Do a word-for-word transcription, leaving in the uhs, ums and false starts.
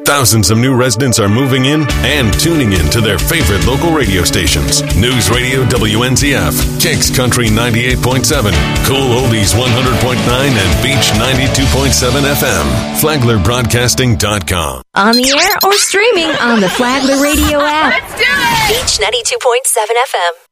Thousands of new residents are moving in and tuning in to their favorite local radio stations. News Radio W N Z F, Kicks Country ninety-eight point seven, Cool Oldies one hundred point nine, and Beach ninety-two point seven F M. Flagler Broadcasting dot com. On the air or streaming on the Flagler Radio app. Let's do it! Beach ninety-two point seven F M.